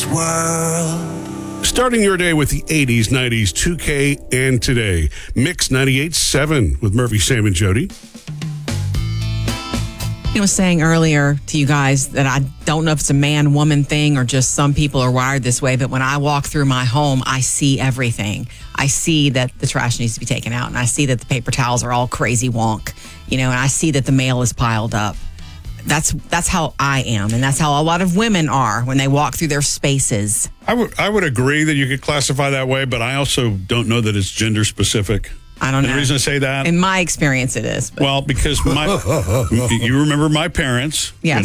world. Starting your day with the 80s, 90s, 2K, and today. Mix 98.7 with Murphy, Sam, and Jody. I was saying earlier to you guys that I don't know if it's a man-woman thing or just some people are wired this way, but when I walk through my home, I see everything. I see that the trash needs to be taken out, and I see that the paper towels are all crazy wonk, and I see that the mail is piled up. That's how I am, and that's how a lot of women are when they walk through their spaces. I would agree that you could classify that way, but I also don't know that it's gender specific. I don't know. The reason I say that? In my experience, it is. But. Well, because you remember my parents, yes.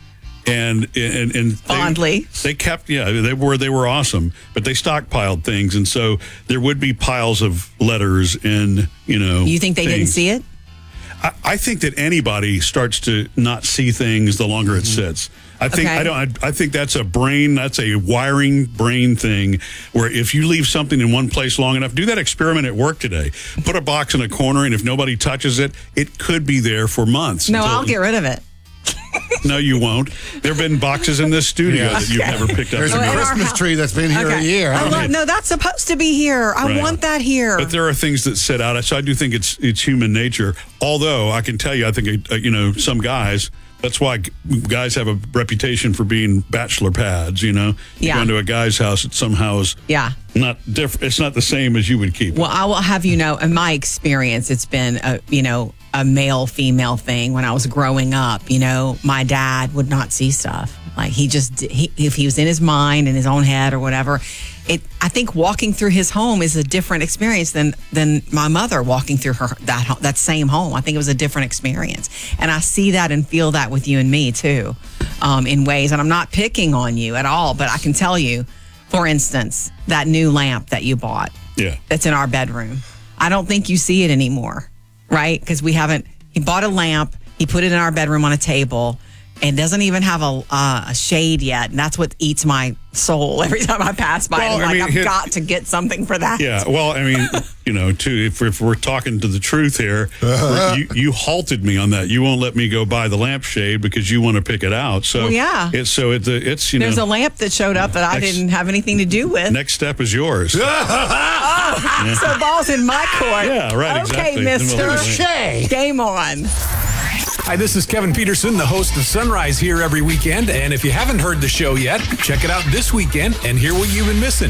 And fondly. They kept, they were awesome, but they stockpiled things. And so there would be piles of letters and, You think they didn't see it? I think that anybody starts to not see things the longer it sits. I think that's a wiring brain thing where if you leave something in one place long enough, do that experiment at work today. Put a box in a corner, and if nobody touches it, it could be there for months. No, I'll get rid of it. No, you won't. There have been boxes in this studio that you've never picked up. There's a Christmas tree that's been here a year. No, that's supposed to be here. I want that here. But there are things that sit out. So I do think it's human nature. Although I can tell you, I think some guys. That's why guys have a reputation for being bachelor pads. You go into a guy's house, it somehow is not different. It's not the same as you would keep. Well, I will have you know, in my experience, it's been a male-female thing. When I was growing up, my dad would not see stuff. Like if he was in his mind, in his own head or whatever, I think walking through his home is a different experience than my mother walking through that same home. I think it was a different experience. And I see that and feel that with you and me too, in ways. And I'm not picking on you at all, but I can tell you, for instance, that new lamp that you bought that's in our bedroom. I don't think you see it anymore. Right? Because he bought a lamp, he put it in our bedroom on a table, and doesn't even have a shade yet. And that's what eats my soul every time I pass by. Well, I've got to get something for that. Yeah, well, too, if we're talking to the truth here, you halted me on that. You won't let me go buy the lampshade because you want to pick it out. So it's there's a lamp that showed up that I didn't have anything to do with. Next step is yours. So ball's in my court. Yeah, right. Okay, exactly. Mr. Shay. Game on. Hi, this is Kevin Peterson, the host of Sunrise here every weekend. And if you haven't heard the show yet, check it out this weekend and hear what you've been missing.